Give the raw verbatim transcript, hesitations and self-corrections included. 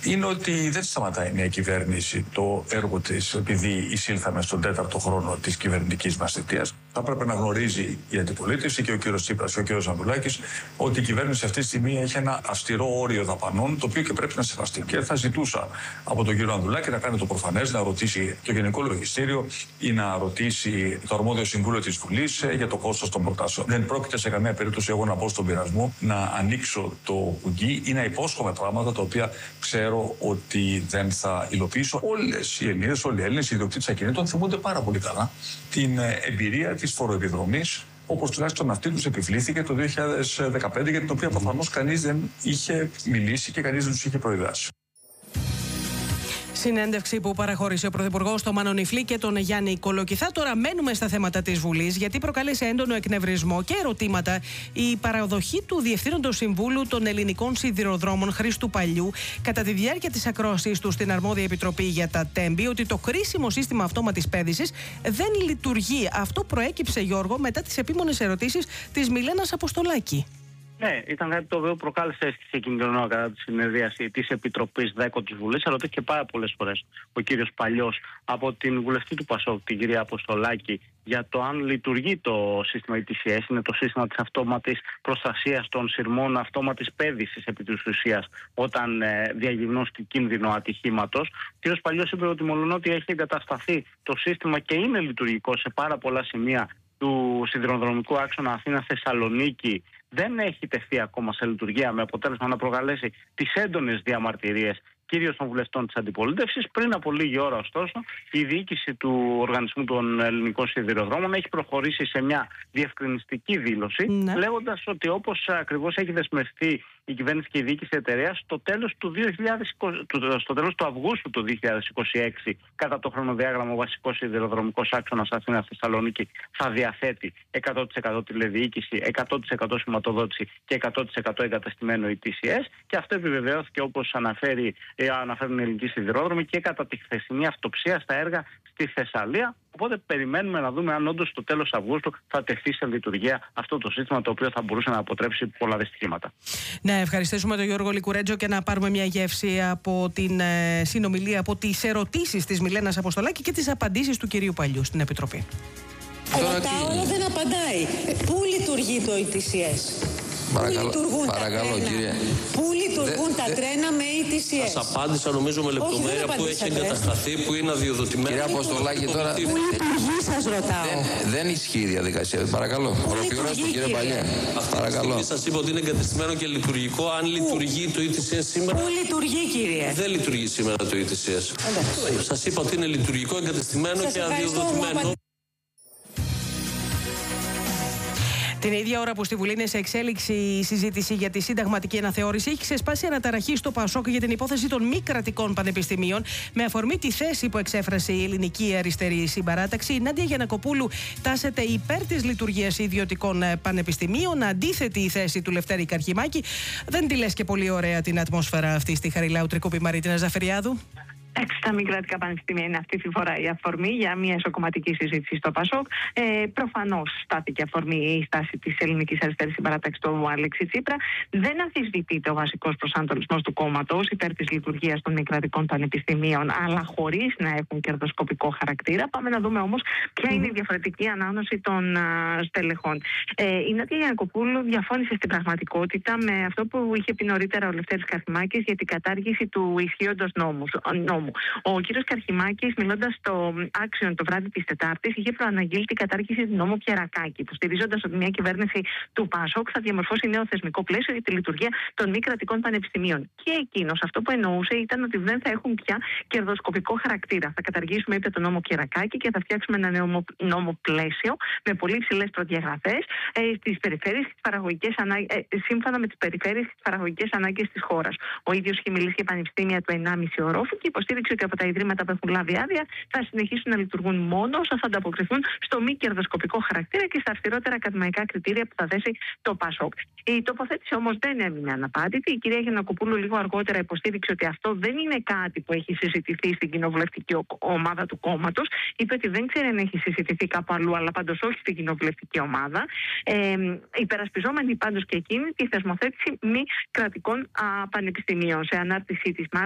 είναι ότι δεν σταματάει μια κυβέρνηση το έργο της επειδή εισήλθαμε στον τέταρτο χρόνο της κυβερνητικής μας θητείας. Θα πρέπει να γνωρίζει η αντιπολίτευση και ο κύριος Τσίπρας και ο κύριος Ανδρουλάκης ότι η κυβέρνηση αυτή τη στιγμή έχει ένα αυστηρό όριο δαπανών, το οποίο και πρέπει να σεβαστεί. Και θα ζητούσα από τον κύριο Ανδρουλάκη να κάνει το προφανές, να ρωτήσει το Γενικό Λογιστήριο ή να ρωτήσει το αρμόδιο Συμβούλιο της Βουλής για το κόστος των προτάσεων. Δεν πρόκειται σε καμία περίπτωση εγώ να μπω στον πειρασμό να ανοίξω το κουγκί ή να υπόσχομαι πράγματα τα οποία ξέρω ότι δεν θα υλοποιήσω. Όλες οι Ελληνίδες, όλοι οι Έλληνες, οι ιδιοκτήτες ακινήτων θυμούνται πάρα πολύ καλά την εμπειρία της φοροεπιδρομής, όπως τουλάχιστον αυτή τους επιβλήθηκε το δύο χιλιάδες δεκαπέντε, για την οποία προφανώς κανείς δεν είχε μιλήσει και κανείς δεν τους είχε προειδάσει. Συνέντευξη που παραχώρησε ο Πρωθυπουργός στο Μάνο Νιφλή και τον Γιάννη Κολοκυθά. Τώρα μένουμε στα θέματα της Βουλής, γιατί προκάλεσε έντονο εκνευρισμό και ερωτήματα η παραδοχή του Διευθύνοντος Συμβούλου των Ελληνικών Σιδηροδρόμων Χρήστου Παλιού κατά τη διάρκεια της ακρόασης του στην Αρμόδια Επιτροπή για τα Τέμπη, ότι το κρίσιμο σύστημα αυτόματης πέδησης δεν λειτουργεί. Αυτό προέκυψε, Γιώργο, μετά τις επίμονες ερωτήσεις της Μιλένας Αποστολάκη. Ναι, ήταν κάτι το οποίο προκάλεσε αίσθηση εκείνη την ώρα κατά τη συνεδρίαση τη Επιτροπής ΔΕΚΟ της Βουλής. Ερωτήθηκε πάρα πολλές φορές ο κύριος Παλιός από την βουλευτή του ΠΑΣΟΚ, την κυρία Αποστολάκη, για το αν λειτουργεί το σύστημα ι τι σι ες, είναι το σύστημα της αυτόματης προστασίας των σειρμών, αυτόματης πέδησης επί της ουσίας, όταν ε, διαγνώστηκε κίνδυνο ατυχήματος. Ο κύριος Παλιός είπε ότι μολονότι έχει εγκατασταθεί το σύστημα και είναι λειτουργικό σε πάρα πολλά σημεία του σιδηροδρομικού άξονα Αθήνα-Θεσσαλονίκη, δεν έχει τεθεί ακόμα σε λειτουργία, με αποτέλεσμα να προκαλέσει τις έντονες διαμαρτυρίες κυρίως των βουλευτών της αντιπολίτευσης. Πριν από λίγη ώρα, ωστόσο, η διοίκηση του Οργανισμού των Ελληνικών Σιδηροδρόμων έχει προχωρήσει σε μια διευκρινιστική δήλωση, ναι, λέγοντας ότι όπως ακριβώς έχει δεσμευτεί η κυβέρνηση και η διοίκηση της εταιρείας, στο τέλος του, δύο χιλιάδες είκοσι, στο τέλος του Αυγούστου του δύο χιλιάδες είκοσι έξι, κατά το χρονοδιάγραμμα, ο βασικός σιδηροδρομικός άξονας Αθήνα-Θεσσαλονίκη θα διαθέτει εκατό τοις εκατό τηλεδιοίκηση, εκατό τοις εκατό σηματοδότηση και εκατό τοις εκατό εγκαταστημένο ι τι σι ες, και αυτό επιβεβαιώθηκε, όπως αναφέρει, ε, αναφέρουν οι ελληνικοί σιδηρόδρομοι, και κατά τη χθεσινή αυτοψία στα έργα στη Θεσσαλία. Οπότε περιμένουμε να δούμε αν όντως στο τέλος Αυγούστου θα τεθεί σε λειτουργία αυτό το σύστημα, το οποίο θα μπορούσε να αποτρέψει πολλά δυστυχήματα. Ναι, ευχαριστήσουμε τον Γιώργο Λικουρέτζο και να πάρουμε μια γεύση από την ε, συνομιλία, από τις ερωτήσεις της Μιλένας Αποστολάκη και τις απαντήσεις του κυρίου Παλιού στην Επιτροπή. Ρωτάω, αλλά δεν απαντάει. Πού λειτουργεί το ι τι σι ες? Παρακαλώ, Πού λειτουργούν παρακαλώ, τα τρένα? κύριε. Πού λειτουργούν δε, τα δε, τρένα με ι τι σι ες? Σας απάντησα νομίζω με λεπτομέρεια. Όχι, που έχει εγκατασταθεί, που είναι αδειοδοτημένο. Κύριε Αποστολάκη, τώρα. Πού λειτουργεί, σας ρωτάω. Δεν, δεν ισχύει η διαδικασία. Παρακαλώ. Ολοκληρώστε, κύριε Παλιέ. Παρακαλώ. Σας είπα ότι είναι εγκατεστημένο και λειτουργικό. Αν Πού? λειτουργεί το ι τι σι ες σήμερα. Πού λειτουργεί, κύριε? Δεν λειτουργεί σήμερα το ι τι σι ες. Σας είπα ότι είναι λειτουργικό, εγκατεστημένο και αδειοδοτημένο. Την ίδια ώρα που στη Βουλή είναι σε εξέλιξη η συζήτηση για τη συνταγματική αναθεώρηση, έχει ξεσπάσει αναταραχή στο ΠΑΣΟΚ για την υπόθεση των μη κρατικών πανεπιστημίων, με αφορμή τη θέση που εξέφρασε η Ελληνική Αριστερή Συμπαράταξη. Η Νάντια Γιαννακοπούλου τάσεται υπέρ της λειτουργίας ιδιωτικών πανεπιστημίων, αντίθετη η θέση του Λευτέρη Καρχιμάκη. Δεν τη λες και πολύ ωραία την ατμόσφαιρα αυτή στη Χαριλάου Τρικούπη, Μαρίτινα Ζαφεριάδου. Εντάξει, τα μη κρατικά πανεπιστήμια είναι αυτή τη φορά η αφορμή για μια εσωκομματική συζήτηση στο ΠΑΣΟΚ. Ε, προφανώς στάθηκε αφορμή η στάση της Ελληνικής Αριστερής Συμπαράταξης του Αλέξη Τσίπρα. Δεν αμφισβητείται ο βασικός προσανατολισμός του κόμματος υπέρ της λειτουργίας των μη κρατικών πανεπιστημίων, αλλά χωρίς να έχουν κερδοσκοπικό χαρακτήρα. Πάμε να δούμε όμως ποια είναι η διαφορετική ανάγνωση των α, στελεχών. Ε, η Νάντια Γιαννακοπούλου διαφώνησε στην πραγματικότητα με αυτό που είχε πει νωρίτερα ο Λευτέρης Καρχιμάκης για την κατάργηση του ισχύοντος νόμου. νόμου. Ο κύριος Καρχιμάκης, μιλώντας στο Άξιον το βράδυ της Τετάρτης, είχε προαναγγείλει την κατάργηση του νόμου Κερακάκη, υποστηρίζοντας ότι μια κυβέρνηση του ΠΑΣΟΚ θα διαμορφώσει νέο θεσμικό πλαίσιο για τη λειτουργία των μη κρατικών πανεπιστημίων. Και εκείνος αυτό που εννοούσε ήταν ότι δεν θα έχουν πια κερδοσκοπικό χαρακτήρα. Θα καταργήσουμε, είπε, τον νόμο Κερακάκη και θα φτιάξουμε ένα νέο νόμο πλαίσιο με πολύ υψηλές προδιαγραφές ε, στις περιφέρειες και τις παραγωγικές ανάγκες, ε, σύμφωνα με τις περιφέρειες και τις παραγωγικές ανάγκες της χώρας. Ο ίδιος είχε μιλήσει για πανεπιστήμια του ενάμιση ορόφου και υποστήριξε ότι από τα ιδρύματα που έχουν λάβει άδεια θα συνεχίσουν να λειτουργούν μόνο όσο θα ανταποκριθούν στο μη κερδοσκοπικό χαρακτήρα και στα αυστηρότερα ακαδημαϊκά κριτήρια που θα θέσει το ΠΑΣΟΚ. Η τοποθέτηση όμως δεν έμεινε αναπάντητη. Η κυρία Γιαννακοπούλου λίγο αργότερα υποστήριξε ότι αυτό δεν είναι κάτι που έχει συζητηθεί στην κοινοβουλευτική ομάδα του κόμματος. Είπε ότι δεν ξέρει αν έχει συζητηθεί κάπου αλλού, αλλά πάντως όχι στην κοινοβουλευτική ομάδα. Ε, υπερασπιζόμενη πάντως και εκείνη τη θεσμοθέτηση μη κρατικών α, πανεπιστημίων. Σε ανάρτησή της,